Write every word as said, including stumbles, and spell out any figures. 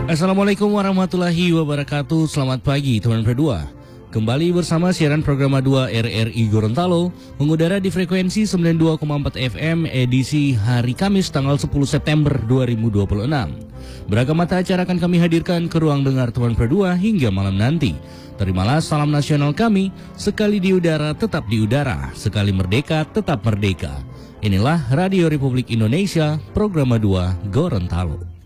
Assalamualaikum warahmatullahi wabarakatuh. Selamat pagi teman berdua. Kembali bersama siaran program dua R R I Gorontalo mengudara di frekuensi sembilan puluh dua koma empat F M edisi hari Kamis tanggal sepuluh September dua ribu dua puluh enam. Beragam mata acara akan kami hadirkan ke ruang dengar teman berdua hingga malam nanti. Terimalah salam nasional kami, sekali di udara tetap di udara, sekali merdeka tetap merdeka. Inilah Radio Republik Indonesia, program dua Gorontalo.